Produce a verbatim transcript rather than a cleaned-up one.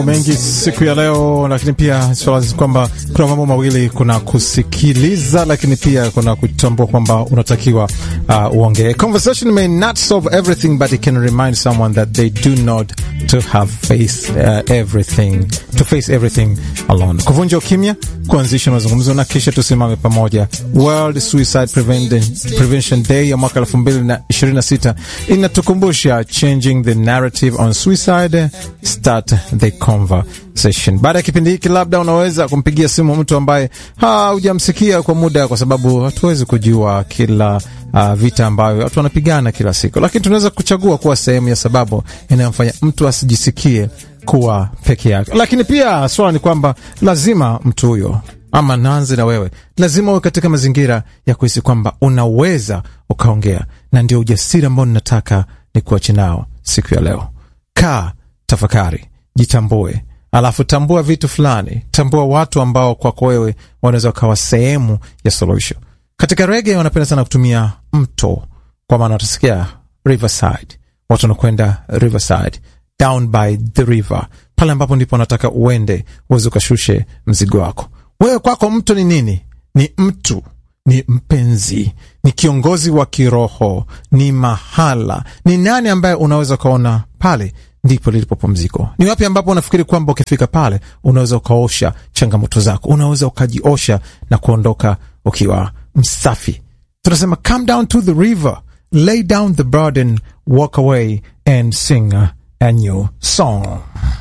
mengi siku ya leo, lakini pia swala kwamba kuna mambo mawili, kuna kusikiliza, lakini pia kuna kutambua kwamba unatakiwa uh, uongee. Conversation may not solve everything, but it can remind someone that they do not to have face uh, everything to face everything alone. Kuvunja ukimya, kuanzisha mazungumzo na kisha tusimame pamoja. World Suicide Prevention, Prevention Day ya mwaka elfu mbili ishirini na sita inatukumbusha changing the narrative on suicide, start the conversation. Baada ya kipindi hiki, labda unaweza kumpigia simu mtu ambaye hujamsikia kwa muda, kwa sababu hatuwezi kujua kila uh, vita ambayo watu wanapigana kila siku, lakini tunaweza kuchagua kuwa sehemu ya sababu inayomfanya mtu asijisikie kuwa peke yake. Lakini pia swala ni kwamba lazima mtu huyo, ama naanze na wewe, lazima uwe katika mazingira ya kuhisi kwamba unaweza ukaongea, na ndio ujasiri ambao ninataka ni kuachi nao siku ya leo. Kaa, tafakari, jitambue, alafu tambua vitu fulani, tambua watu ambao kwako wewe wanaweza kuwa sehemu ya solution. Katika reggae wanapenda sana kutumia mto, kwa maana utasikia riverside, watu wanakwenda riverside, down by the river, pale ambapo ndipo nataka uende uweze ukashushe mzigo wako. Wewe kwako mtu ni nini? Ni mtu, ni mpenzi, ni kiongozi wa kiroho, ni mahala, ni nani ambaye unaweza ukaona pale ndipo lilipo pumziko? Ni wapi ambapo unafikiri kwamba ukifika pale unaweza ukaosha changamoto zako, unaweza ukajiosha na kuondoka ukiwa msafi? Tunasema come down to the river, lay down the burden, walk away and sing a new song.